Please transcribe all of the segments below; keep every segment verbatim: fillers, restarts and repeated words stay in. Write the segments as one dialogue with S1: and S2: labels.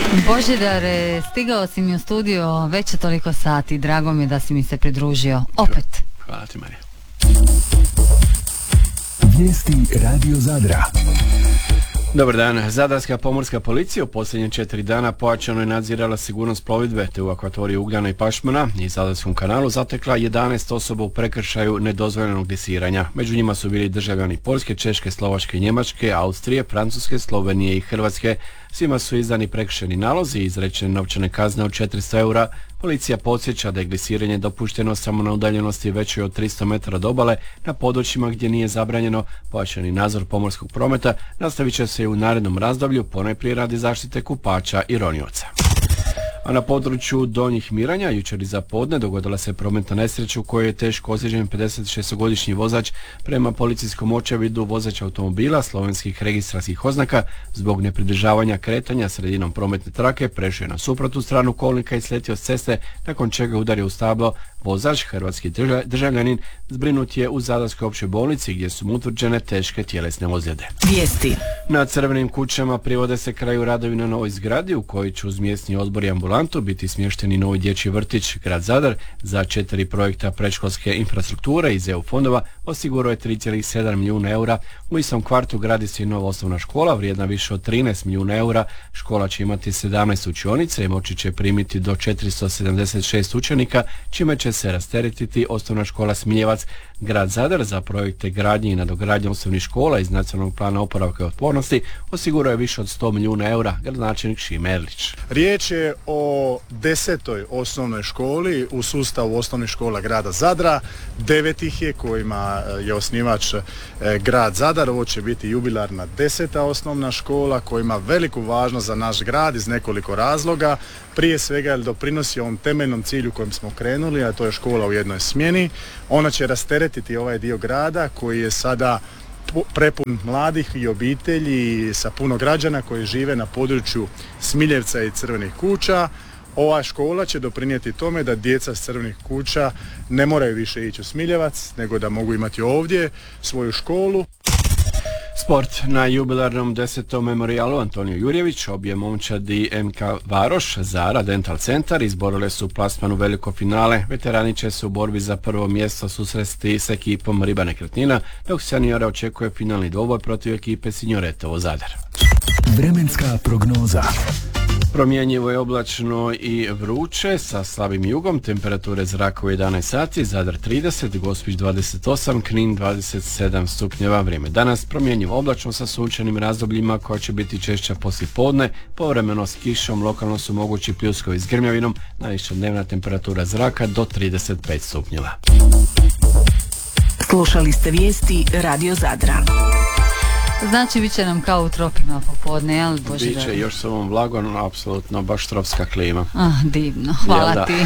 S1: Božidar, stigao si mi u studio već je toliko sati, drago mi je da si mi se pridružio. Opet.
S2: Hvala ti, Marija.
S3: Vijesti Radio Zadra.
S2: Dobar dan. Zadarska pomorska policija u posljednje četiri dana pojačano je nadzirala sigurnost plovidbe te u akvatoriju Ugljana i Pašmana i Zadarskom kanalu zatekla jedanaest osoba u prekršaju nedozvoljenog disiranja. Među njima su bili državljani Poljske, Češke, Slovačke, Njemačke, Austrije, Francuske, Slovenije i Hrvatske. Svima su izdani prekršajni nalozi i izrečene novčane kazne od četiristo eura. Policija podsjeća da je glisiranje dopušteno samo na udaljenosti većoj od tristo metara od obale na područjima gdje nije zabranjeno. Pojačani nadzor pomorskog prometa nastavit će se i u narednom razdoblju, ponajprije radi zaštite kupača i ronioca. A na području Donjih Miranja jučer iza podne dogodila se prometna nesreća u kojoj je teško ozlijeđen pedesetšestogodišnji vozač. Prema policijskom očevidu vozač automobila slovenskih registarskih oznaka zbog nepridržavanja kretanja sredinom prometne trake prešao je na suprotnu stranu kolnika i sletio s ceste, nakon čega udario u stablo. Vozač, hrvatski državljanin, zbrinut je u Zadarskoj općoj bolnici gdje su mu utvrđene teške tjelesne ozljede.
S1: Vijesti.
S2: Na Crvenim kućama privode se kraju radovi na novoj zgradi u kojoj će uz mjesni odbor i ambulantu biti smješteni novi dječji vrtić. Grad Zadar za četiri projekta predškolske infrastrukture iz E U fondova osigurao je tri zarez sedam milijuna eura. U istom kvartu gradi se i nova osnovna škola vrijedna više od trinaest milijuna eura. Škola će imati sedamnaest učionica i moći će primiti do četiristo sedamdeset šest učenika, čime će se rasteretiti osnovna škola Smiljevac. Grad Zadar za projekte gradnje i nadogradnje osnovnih škola iz Nacionalnog plana oporavka i otpornosti osigurao je više od sto milijuna eura. Gradonačelnik Šime Erlić.
S4: Riječ je o desetoj osnovnoj školi u sustavu osnovnih škola grada Zadra. Devet ih je kojima je osnivač grad Zadar. Ovo će biti jubilarna deseta osnovna škola koja ima veliku važnost za naš grad iz nekoliko razloga. Prije svega jer doprinosi ovom temeljnom cilju kojem smo krenuli, a to je škola u jednoj smjeni. Ona će rasteretiti ovaj dio grada koji je sada prepun mladih i obitelji sa puno građana koji žive na području Smiljevca i Crvenih kuća. Ova škola će doprinijeti tome da djeca s Crvenih kuća ne moraju više ići u Smiljevac, nego da mogu imati ovdje svoju školu.
S2: Sport. Na jubilarnom desetom memorijalu Antoniju Jurjević obje momčadi M K Varoš, Zara Dental Centar izborile su plasman u veliko finale. Veterani će se u borbi za prvo mjesto susresti s ekipom Riba nekretnina, dok seniora očekuje finalni dvoboj protiv ekipe Signoretovo Zadar.
S3: Vremenska prognoza.
S2: Promjenjivo je oblačno i vruće sa slabim jugom, temperature zraka u jedanaest sati, Zadar trideset, Gospić dvadeset osam, Knin dvadeset sedam stupnjeva. Vrijeme danas promjenjivo oblačno sa sunčanim razdobljima koja će biti češća poslije podne, povremeno s kišom, lokalno su mogući pljuskovi s grmljavinom, najviša dnevna temperatura zraka do trideset pet stupnjeva.
S5: Slušali ste vijesti Radio Zadra.
S1: Znači, bit će nam kao u tropima popodne, jel Božidar?
S2: Biće još s ovom vlagom, apsolutno baš tropska klima.
S1: Ah, divno, hvala ti.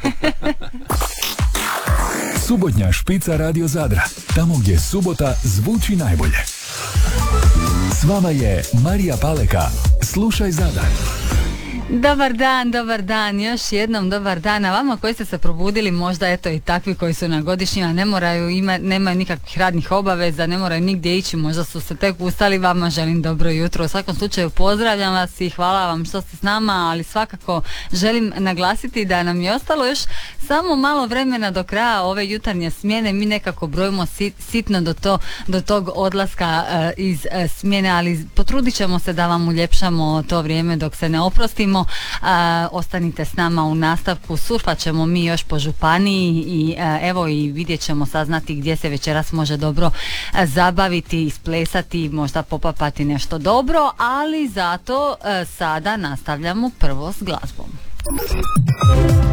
S3: Subotnja špica Radio Zadra, tamo gdje subota zvuči najbolje. S vama je Marija Paleka. Slušaj Zadar.
S1: Dobar dan, dobar dan, još jednom dobar dan. A vama koji ste se probudili, možda eto i takvi koji su na godišnjima, ne moraju ima, nemaju nikakvih radnih obaveza, ne moraju nigdje ići, možda su se tek ustali, vama želim dobro jutro. U svakom slučaju pozdravljam vas i hvala vam što ste s nama, ali svakako želim naglasiti da nam je ostalo još samo malo vremena do kraja ove jutarnje smjene. Mi nekako brojimo sit, sitno do, to, do tog odlaska uh, iz uh, smjene, ali potrudit ćemo se da vam uljepšamo to vrijeme dok se ne oprostimo. A, ostanite s nama u nastavku, surfat ćemo mi još po županiji i a, evo i vidjet ćemo, saznati gdje se večeras može dobro a, zabaviti, isplesati, možda popapati nešto dobro, ali zato a, sada nastavljamo prvo s glazbom.